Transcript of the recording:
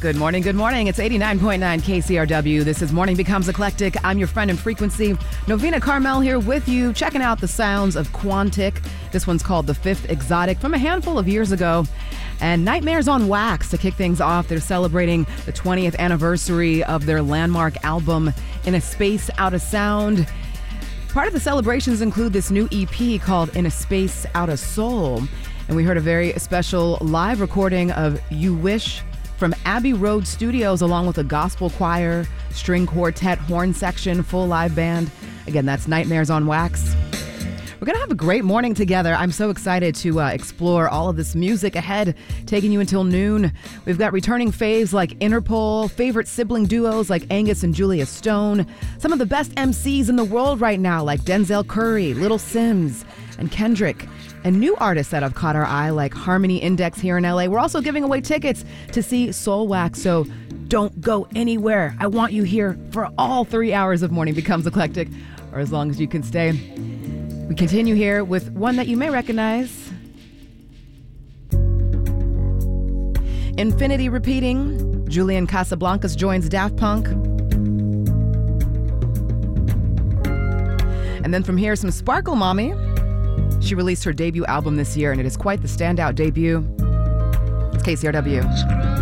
Good morning, good morning. It's 89.9 KCRW. This is Morning Becomes Eclectic. I'm your friend in frequency, Novena Carmel, here with you, checking out the sounds of Quantic. This one's called The Fifth Exotic from a handful of years ago. And Nightmares on Wax to kick things off. They're celebrating the 20th anniversary of their landmark album, In a Space Out of Sound. Part of the celebrations include this new EP called In a Space Out of Soul. And we heard a very special live recording of You Wish from Abbey Road Studios, along with a gospel choir, string quartet, horn section, full live band. Again, that's Nightmares on Wax. We're going to have a great morning together. I'm so excited to explore all of this music ahead, taking you until noon. We've got returning faves like Interpol, favorite sibling duos like Angus and Julia Stone, some of the best MCs in the world right now like Denzel Curry, Little Sims, and Kendrick, and new artists that have caught our eye like Harmony Index here in LA. We're also giving away tickets to see Soulwax, so don't go anywhere. I want you here for all 3 hours of Morning Becomes Eclectic, or as long as you can stay. We continue here with one that you may recognize. Infinity repeating. Julian Casablancas joins Daft Punk. And then from here, some Sparkle Mommy. She released her debut album this year, and it is quite the standout debut. It's KCRW.